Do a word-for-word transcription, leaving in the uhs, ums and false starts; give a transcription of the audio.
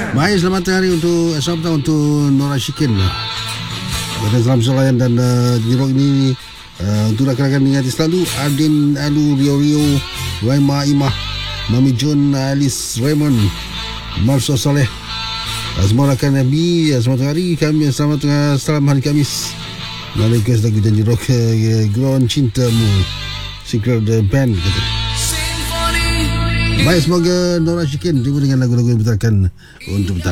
Baik, selamat hari untuk selamat tahun untuk Nora Shikin. Dan salam selayan dan uh, Jirok ini uh, untuk rakan-rakan ingat selalu Adin, Alu, Rio Rio, Raima, Imah, Mami John, Alice, Raymond, Marso Saleh, uh, semua rakan Nabi. Uh, selamat hari kami, selamat uh, salam hari Kamis. Request lagu Janji Rock uh, Ground Cintamu Secret the Band kata. Baik, semoga Nora Shikin tiba dengan lagu-lagu yang bertakan untuk